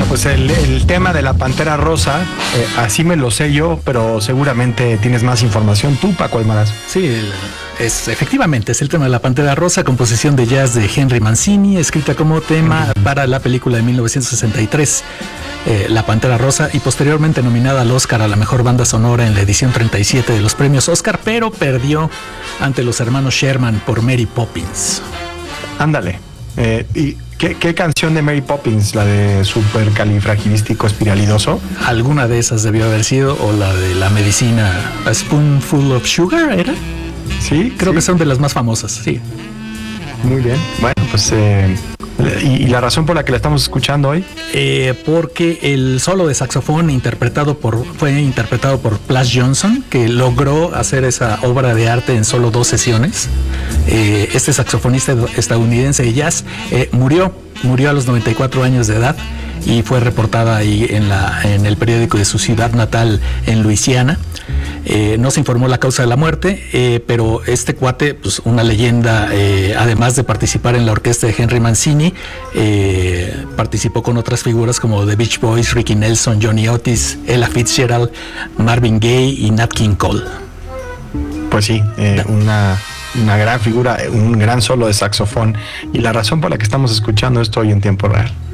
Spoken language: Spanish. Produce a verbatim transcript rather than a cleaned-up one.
pues el, el tema de la Pantera Rosa, eh, así me lo sé yo, pero seguramente tienes más información tú, Paco Almaraz. Sí, el, es, efectivamente, es el tema de la Pantera Rosa, composición de jazz de Henry Mancini, escrita como tema uh-huh. para la película de mil novecientos sesenta y tres, eh, La Pantera Rosa, y posteriormente nominada al Oscar a la mejor banda sonora en la edición treinta y siete de los premios Oscar, pero perdió ante los hermanos Sherman por Mary Poppins. Ándale. Eh, ¿Y qué, qué canción de Mary Poppins? ¿La de Supercalifragilístico Espiralidoso? Alguna de esas debió haber sido, o la de la medicina A Spoonful of Sugar, ¿era? Sí, creo sí. que son de las más famosas, sí. Muy bien. Bueno, pues eh, ¿y, y la razón por la que la estamos escuchando hoy? Eh, porque el solo de saxofón interpretado por fue interpretado por Plas Johnson, que logró hacer esa obra de arte en solo dos sesiones. Eh, este saxofonista estadounidense de jazz eh, murió murió a los noventa y cuatro años de edad y fue reportada ahí en la en el periódico de su ciudad natal en Luisiana. Eh, no se informó la causa de la muerte, eh, pero este cuate, pues una leyenda, eh, además de participar en la orquesta de Henry Mancini, eh, participó con otras figuras como The Beach Boys, Ricky Nelson, Johnny Otis, Ella Fitzgerald, Marvin Gaye y Nat King Cole. Pues sí, eh, una, una gran figura, un gran solo de saxofón, y la razón por la que estamos escuchando esto hoy en tiempo real.